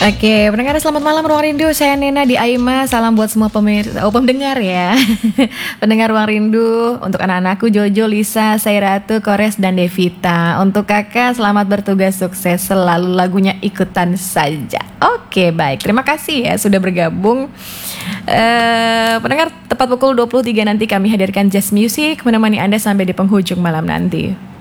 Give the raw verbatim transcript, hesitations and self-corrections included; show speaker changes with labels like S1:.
S1: Oke, pendengar selamat malam Ruang Rindu. Saya Nena di Aima. Salam buat semua pemirsa, oh pendengar ya. Pendengar Ruang Rindu. Untuk anak-anakku Jojo, Lisa, Sairatu, Kores dan Devita. Untuk kakak selamat bertugas sukses selalu, lagunya ikutan saja. Oke, baik. Terima kasih ya sudah bergabung. Uh, pendengar, tepat pukul dua puluh tiga nanti kami hadirkan Jazz Music menemani Anda sampai di penghujung malam nanti.